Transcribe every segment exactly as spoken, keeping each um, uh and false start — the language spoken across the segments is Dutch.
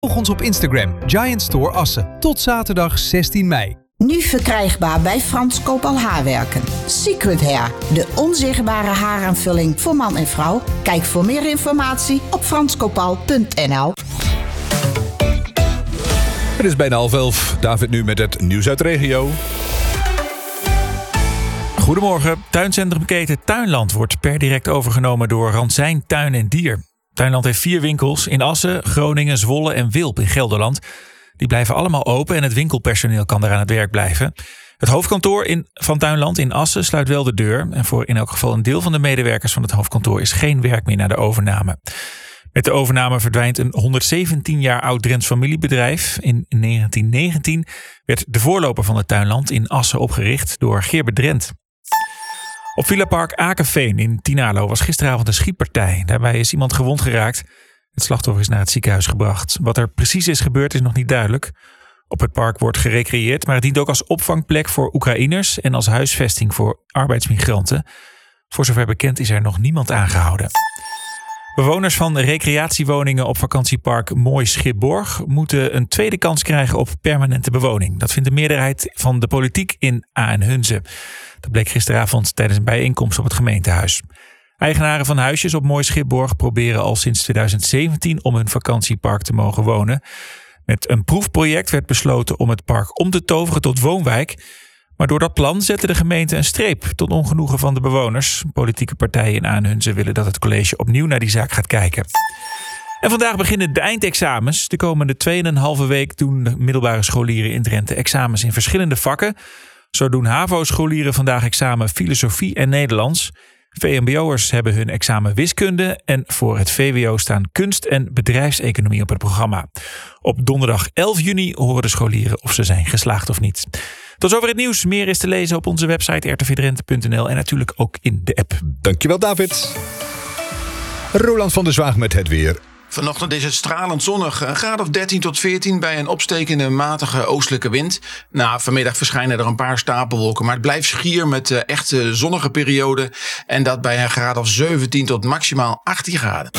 Volg ons op Instagram, Giant Store Assen. Tot zaterdag zestien mei. Nu verkrijgbaar bij Frans Koopal Haarwerken. Secret Hair, de onzichtbare haaraanvulling voor man en vrouw. Kijk voor meer informatie op frans koopal punt n l. Het is bijna half elf. David nu met het nieuws uit de regio. Goedemorgen. Tuincentrumketen Tuinland wordt per direct overgenomen door Ransijn Tuin en Dier. Tuinland heeft vier winkels in Assen, Groningen, Zwolle en Wilp in Gelderland. Die blijven allemaal open en het winkelpersoneel kan daar aan het werk blijven. Het hoofdkantoor in, van Tuinland in Assen sluit wel de deur. En voor in elk geval een deel van de medewerkers van het hoofdkantoor is geen werk meer na de overname. Met de overname verdwijnt een honderdzeventien jaar oud Drents familiebedrijf. In negentien negentien werd de voorloper van het Tuinland in Assen opgericht door Gerbert Drent. Op Villapark Akenveen in Tinalo was gisteravond een schietpartij. Daarbij is iemand gewond geraakt. Het slachtoffer is naar het ziekenhuis gebracht. Wat er precies is gebeurd is nog niet duidelijk. Op het park wordt gerecreëerd, maar het dient ook als opvangplek voor Oekraïners en als huisvesting voor arbeidsmigranten. Voor zover bekend is er nog niemand aangehouden. Bewoners van recreatiewoningen op vakantiepark Mooi Schipborg moeten een tweede kans krijgen op permanente bewoning. Dat vindt de meerderheid van de politiek in Aen-Hunze. Dat bleek gisteravond tijdens een bijeenkomst op het gemeentehuis. Eigenaren van huisjes op Mooi Schipborg proberen al sinds tweeduizend zeventien om hun vakantiepark te mogen wonen. Met een proefproject werd besloten om het park om te toveren tot woonwijk. Maar door dat plan zette de gemeente een streep tot ongenoegen van de bewoners. Politieke partijen in Aen-Hunze willen dat het college opnieuw naar die zaak gaat kijken. En vandaag beginnen de eindexamens. De komende tweeënhalve week doen de middelbare scholieren in Drenthe examens in verschillende vakken. Zo doen HAVO-scholieren vandaag examen filosofie en Nederlands. V M B O'ers hebben hun examen wiskunde en voor het V W O staan kunst en bedrijfseconomie op het programma. Op donderdag elf juni horen de scholieren of ze zijn geslaagd of niet. Tot zover het nieuws. Meer is te lezen op onze website r t v drenthe punt n l en natuurlijk ook in de app. Dankjewel David. Roland van der Zwaag met het weer. Vanochtend is het stralend zonnig. Een graad of dertien tot veertien bij een opstekende matige oostelijke wind. Nou, vanmiddag verschijnen er een paar stapelwolken. Maar het blijft schier met uh, echte zonnige perioden. En dat bij een graad of zeventien tot maximaal achttien graden.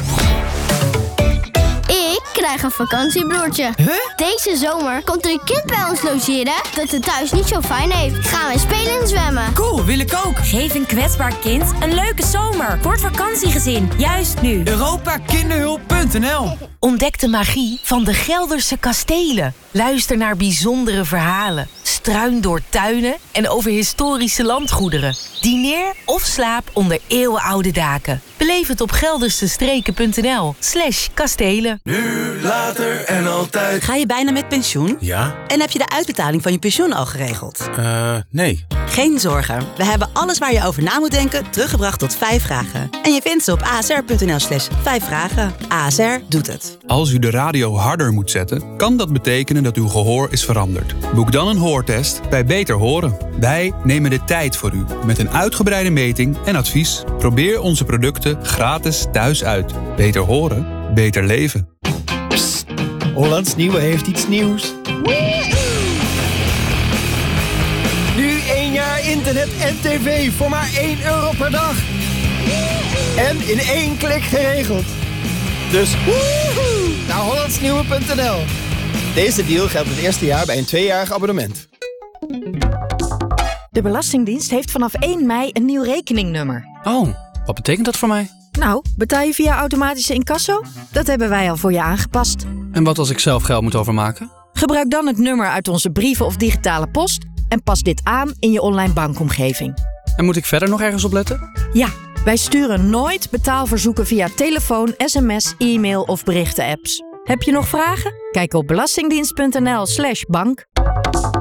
Ik krijg een vakantiebroertje. Huh? Deze zomer komt er een kind bij ons logeren dat het thuis niet zo fijn heeft. Gaan we spelen en zwemmen. Cool, wil ik ook. Geef een kwetsbaar kind een leuke zomer. Voor het vakantiegezin, juist nu. Europa Kinderhulp punt n l. Ontdek de magie van de Gelderse kastelen. Luister naar bijzondere verhalen. Struin door tuinen en over historische landgoederen. Dineer of slaap onder eeuwenoude daken. Beleef het op geldersestreken punt n l slash kastelen. Nu, later en altijd. Ga je bijna met pensioen? Ja. En heb je de uitbetaling van je pensioen al geregeld? Eh, uh, nee. Geen zorgen. We hebben alles waar je over na moet denken teruggebracht tot vijf vragen. En je vindt ze op a s r punt n l slash vijf vragen. A S R doet het. Als u de radio harder moet zetten, kan dat betekenen dat uw gehoor is veranderd. Boek dan een hoortest bij Beter Horen. Wij nemen de tijd voor u met een uitgebreide meting en advies. Probeer onze producten gratis thuis uit. Beter horen, beter leven. Psst, Hollands Nieuwe heeft iets nieuws. Nu één jaar internet en tv voor maar één euro per dag. En in één klik geregeld. Dus woehoe, naar hollands nieuwe punt n l. Deze deal geldt het eerste jaar bij een tweejarig abonnement. De Belastingdienst heeft vanaf één mei een nieuw rekeningnummer. Oh, wat betekent dat voor mij? Nou, betaal je via automatische incasso? Dat hebben wij al voor je aangepast. En wat als ik zelf geld moet overmaken? Gebruik dan het nummer uit onze brieven of digitale post en pas dit aan in je online bankomgeving. En moet ik verder nog ergens op letten? Ja, wij sturen nooit betaalverzoeken via telefoon, sms, e-mail of berichten-apps. Heb je nog vragen? Kijk op belastingdienst punt n l slash bank.